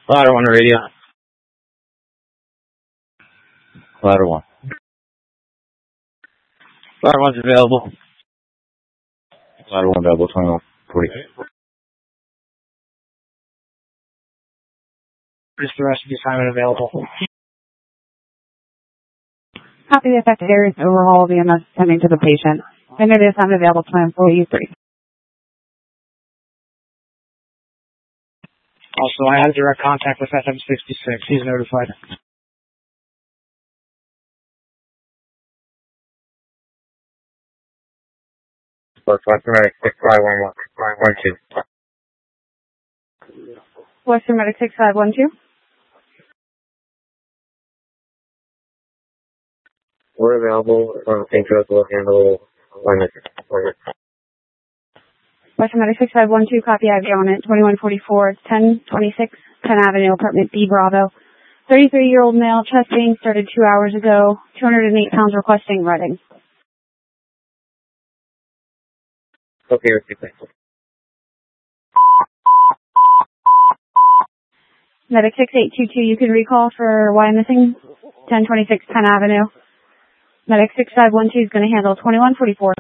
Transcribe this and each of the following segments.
Ladder 1 radio. Ladder 1. Ladder 1's available. Ladder 1 available, 2140. Is the rest of the assignment available? Copy the affected areas overhaul VMS sending to the patient. Enter the assignment available to employee 3. Also, I had direct contact with FM66. He's notified. Western Medic 6512. Western Medic 6512. We're available from St. Joe's. We'll handle appointment. Western Medic 6512, copy IV on it, 2144, it's 1026 Penn Avenue, apartment B, Bravo. 33-year-old male, chest pain, started 2 hours ago, 208 pounds, requesting Reading. Okay, repeat that. Medic 6822, you can recall for why missing, 1026 Penn Avenue. Medic 6512 is going to handle 2144.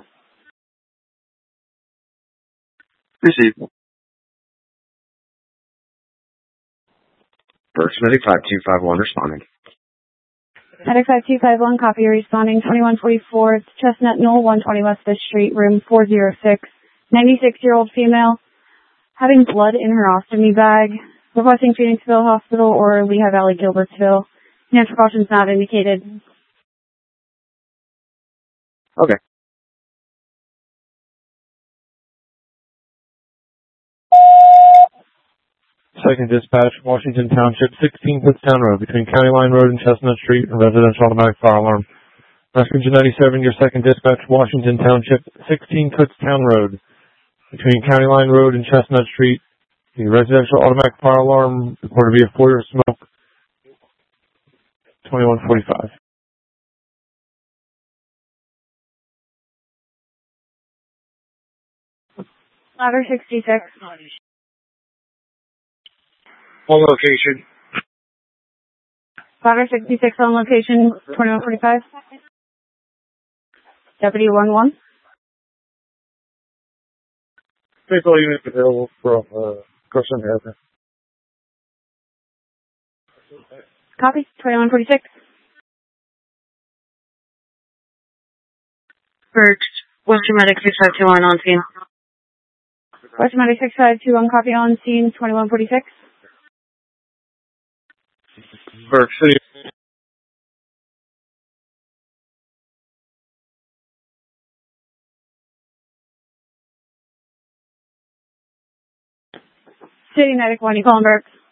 Received. First Medic 5251 responding. Medic 5251, copy responding 2144. It's Chestnut Knoll, 120 West 5th Street, room 406. 96-year-old female, having blood in her ostomy bag, requesting Phoenixville Hospital or Lehigh Valley Gilbertsville. Hand precautions not indicated. Okay. Second dispatch, Washington Township, 16 Kutztown Road, between County Line Road and Chestnut Street, and residential automatic fire alarm. Messenger 97, your second dispatch, Washington Township, 16 Kutztown Road, between County Line Road and Chestnut Street. The residential automatic fire alarm reported to be a 4-year smoke, 2145. Ladder 66. On location. Ladder 66 on location, 2145. Deputy 11. Faithful unit available from Carson Avenue. Copy, 2146. First, Western Medic 6521 on scene. Western Medic 6521, copy on scene, 2146. Burke City. City Medic 1, you calling Burke?